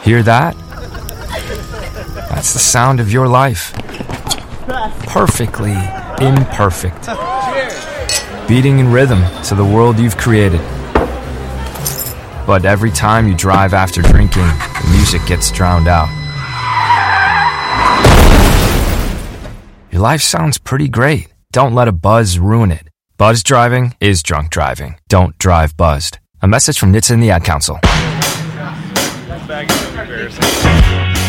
Hear that? That's the sound of your life. Perfectly imperfect. Beating in rhythm to the world you've created. But every time you drive after drinking, the music gets drowned out. Your life sounds pretty great. Don't let a buzz ruin it. Buzz driving is drunk driving. Don't drive buzzed. A message from NHTSA and the Ad Council.